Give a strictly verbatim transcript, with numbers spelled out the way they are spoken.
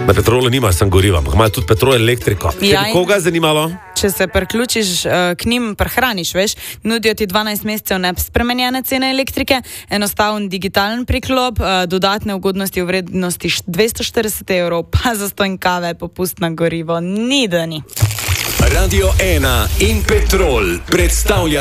Na Petrolu nima sem goriva, ampak imajo tudi Petrol elektriko. Ja, Če bi koga zanimalo? Če se priključiš uh, k njim, prehraniš, veš, nudijo ti dvanajst mesecev nespremenjene cene elektrike, enostaven digitalen priklop, uh, dodatne ugodnosti v vrednosti dvesto štirideset evrov, pa za stonj kave, popust na gorivo, ni da ni. Radio ena in Petrol predstavlja